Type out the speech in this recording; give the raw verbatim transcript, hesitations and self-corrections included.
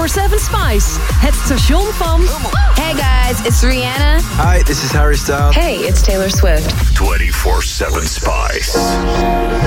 vierentwintig Spice. Het station van... Hey guys, it's Rihanna. Hi, this is Harry Styles. Hey, it's Taylor Swift. twenty-four seven Spice.